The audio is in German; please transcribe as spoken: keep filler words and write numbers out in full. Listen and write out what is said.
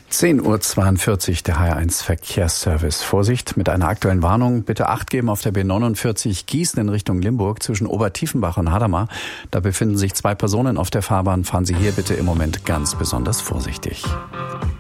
zehn Uhr zweiundvierzig, der H R eins Verkehrsservice. Vorsicht mit einer aktuellen Warnung. Bitte Acht geben auf der B neunundvierzig Gießen in Richtung Limburg zwischen Obertiefenbach und Hadamar. Da befinden sich zwei Personen auf der Fahrbahn. Fahren Sie hier bitte im Moment ganz besonders vorsichtig.